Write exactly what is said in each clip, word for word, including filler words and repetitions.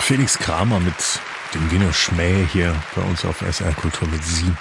Felix Kramer mit dem Wiener Schmäh hier bei uns auf S R Kultur mit Sie.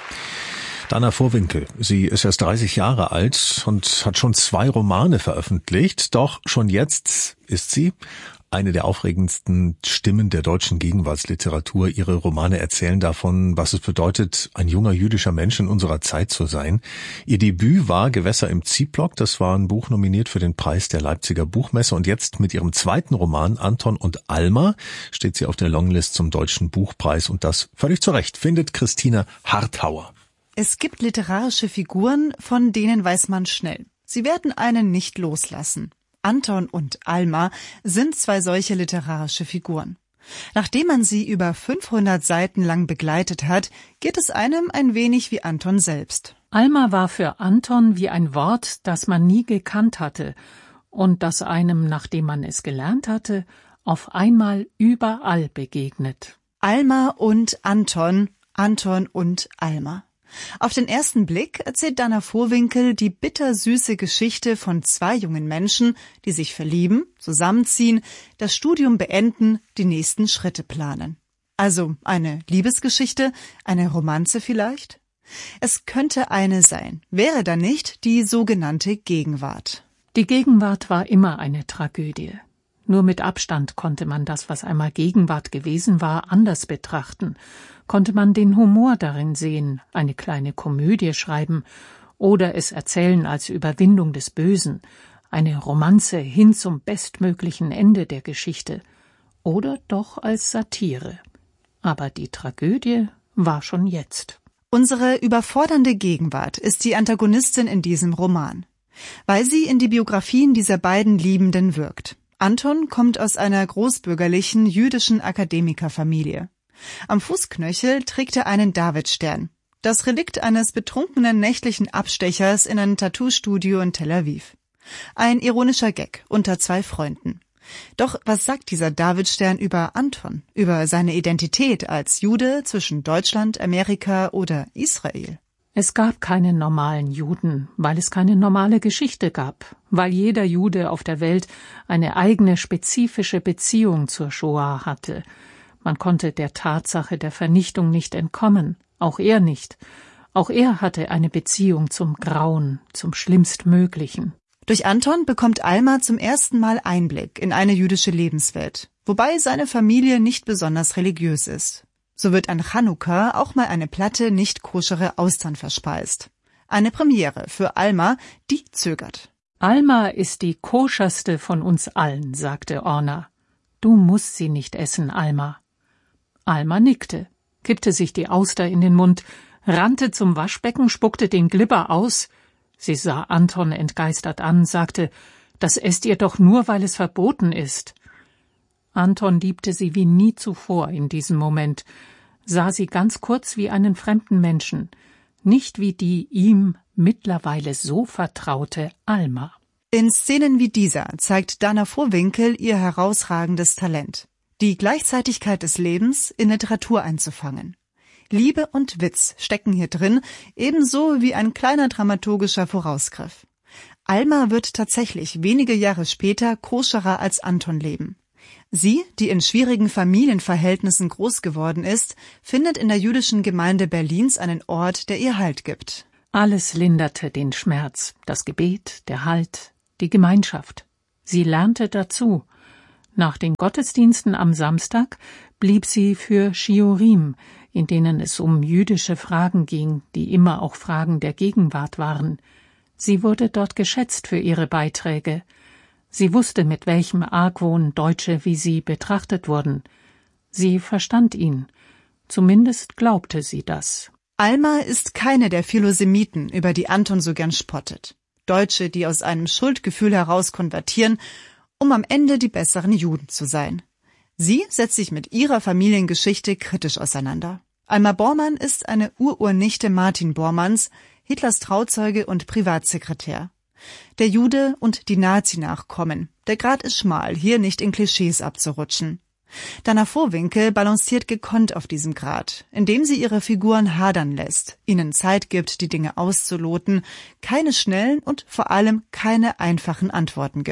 Dana Vorwinkel, sie ist erst dreißig Jahre alt und hat schon zwei Romane veröffentlicht, doch schon jetzt ist sie eine der aufregendsten Stimmen der deutschen Gegenwartsliteratur. Ihre Romane erzählen davon, was es bedeutet, ein junger jüdischer Mensch in unserer Zeit zu sein. Ihr Debüt war Gewässer im Ziehblock. Das war ein Buch nominiert für den Preis der Leipziger Buchmesse. Und jetzt mit ihrem zweiten Roman Anton und Alma steht sie auf der Longlist zum Deutschen Buchpreis. Und das völlig zu Recht, findet Christine Harthauer. Es gibt literarische Figuren, von denen weiß man schnell. Sie werden einen nicht loslassen. Anton und Alma sind zwei solche literarische Figuren. Nachdem man sie über fünfhundert Seiten lang begleitet hat, geht es einem ein wenig wie Anton selbst. Alma war für Anton wie ein Wort, das man nie gekannt hatte und das einem, nachdem man es gelernt hatte, auf einmal überall begegnet. Alma und Anton, Anton und Alma. Auf den ersten Blick erzählt Dana Vorwinkel die bittersüße Geschichte von zwei jungen Menschen, die sich verlieben, zusammenziehen, das Studium beenden, die nächsten Schritte planen. Also eine Liebesgeschichte, eine Romanze vielleicht? Es könnte eine sein, wäre da nicht die sogenannte Gegenwart. Die Gegenwart war immer eine Tragödie. Nur mit Abstand konnte man das, was einmal Gegenwart gewesen war, anders betrachten. Konnte man den Humor darin sehen, eine kleine Komödie schreiben oder es erzählen als Überwindung des Bösen, eine Romanze hin zum bestmöglichen Ende der Geschichte oder doch als Satire. Aber die Tragödie war schon jetzt. Unsere überfordernde Gegenwart ist die Antagonistin in diesem Roman, weil sie in die Biografien dieser beiden Liebenden wirkt. Anton kommt aus einer großbürgerlichen jüdischen Akademikerfamilie. Am Fußknöchel trägt er einen Davidstern, das Relikt eines betrunkenen nächtlichen Abstechers in ein Tattoo-Studio in Tel Aviv. Ein ironischer Gag unter zwei Freunden. Doch was sagt dieser Davidstern über Anton, über seine Identität als Jude zwischen Deutschland, Amerika oder Israel? Es gab keine normalen Juden, weil es keine normale Geschichte gab, weil jeder Jude auf der Welt eine eigene spezifische Beziehung zur Shoah hatte. Man konnte der Tatsache der Vernichtung nicht entkommen, auch er nicht. Auch er hatte eine Beziehung zum Grauen, zum Schlimmstmöglichen. Durch Anton bekommt Alma zum ersten Mal Einblick in eine jüdische Lebenswelt, wobei seine Familie nicht besonders religiös ist. So wird an Chanukka auch mal eine Platte nicht koschere Austern verspeist. Eine Premiere für Alma, die zögert. Alma ist die koscherste von uns allen, sagte Orna. Du musst sie nicht essen, Alma. Alma nickte, kippte sich die Auster in den Mund, rannte zum Waschbecken, spuckte den Glibber aus. Sie sah Anton entgeistert an, sagte, das esst ihr doch nur, weil es verboten ist. Anton liebte sie wie nie zuvor in diesem Moment, sah sie ganz kurz wie einen fremden Menschen, nicht wie die ihm mittlerweile so vertraute Alma. In Szenen wie dieser zeigt Dana Vorwinkel ihr herausragendes Talent, die Gleichzeitigkeit des Lebens in Literatur einzufangen. Liebe und Witz stecken hier drin, ebenso wie ein kleiner dramaturgischer Vorausgriff. Alma wird tatsächlich wenige Jahre später koscherer als Anton leben. Sie, die in schwierigen Familienverhältnissen groß geworden ist, findet in der jüdischen Gemeinde Berlins einen Ort, der ihr Halt gibt. Alles linderte den Schmerz, das Gebet, der Halt, die Gemeinschaft. Sie lernte dazu. Nach den Gottesdiensten am Samstag blieb sie für Shiurim, in denen es um jüdische Fragen ging, die immer auch Fragen der Gegenwart waren. Sie wurde dort geschätzt für ihre Beiträge. Sie wusste, mit welchem Argwohn Deutsche wie sie betrachtet wurden. Sie verstand ihn. Zumindest glaubte sie das. Alma ist keine der Philosemiten, über die Anton so gern spottet. Deutsche, die aus einem Schuldgefühl heraus konvertieren, um am Ende die besseren Juden zu sein. Sie setzt sich mit ihrer Familiengeschichte kritisch auseinander. Alma Bormann ist eine Ururnichte Martin Bormanns, Hitlers Trauzeuge und Privatsekretär. Der Jude und die Nazi-Nachkommen. Der Grat ist schmal, hier nicht in Klischees abzurutschen. Dana Vorwinkel balanciert gekonnt auf diesem Grat, indem sie ihre Figuren hadern lässt, ihnen Zeit gibt, die Dinge auszuloten, keine schnellen und vor allem keine einfachen Antworten gibt.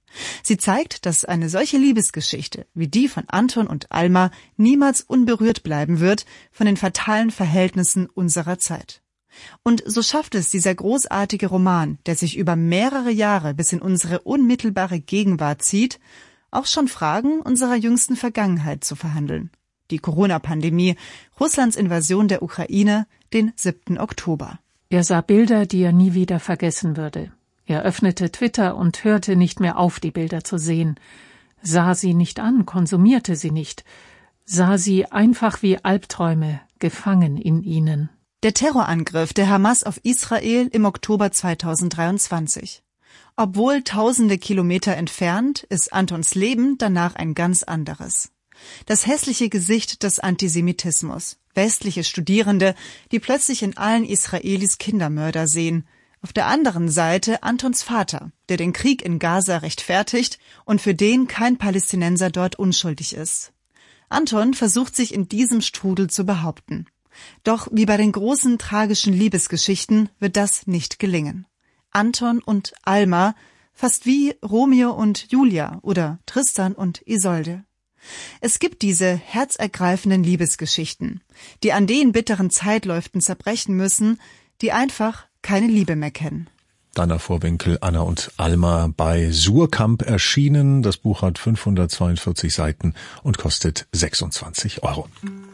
Sie zeigt, dass eine solche Liebesgeschichte wie die von Anton und Alma niemals unberührt bleiben wird von den fatalen Verhältnissen unserer Zeit. Und so schafft es dieser großartige Roman, der sich über mehrere Jahre bis in unsere unmittelbare Gegenwart zieht, auch schon Fragen unserer jüngsten Vergangenheit zu verhandeln. Die Corona-Pandemie, Russlands Invasion der Ukraine, den siebten Oktober. Er sah Bilder, die er nie wieder vergessen würde. Er öffnete Twitter und hörte nicht mehr auf, die Bilder zu sehen, sah sie nicht an, konsumierte sie nicht, sah sie einfach wie Albträume, gefangen in ihnen. Der Terrorangriff der Hamas auf Israel im Oktober zweitausenddreiundzwanzig. Obwohl tausende Kilometer entfernt, ist Antons Leben danach ein ganz anderes. Das hässliche Gesicht des Antisemitismus, westliche Studierende, die plötzlich in allen Israelis Kindermörder sehen. Auf der anderen Seite Antons Vater, der den Krieg in Gaza rechtfertigt und für den kein Palästinenser dort unschuldig ist. Anton versucht sich in diesem Strudel zu behaupten. Doch wie bei den großen tragischen Liebesgeschichten wird das nicht gelingen. Anton und Alma, fast wie Romeo und Julia oder Tristan und Isolde. Es gibt diese herzergreifenden Liebesgeschichten, die an den bitteren Zeitläuften zerbrechen müssen, die einfach keine Liebe mehr kennen. Dana Vorwinkel, Anna und Alma bei Suhrkamp erschienen. Das Buch hat fünfhundertzweiundvierzig Seiten und kostet sechsundzwanzig Euro.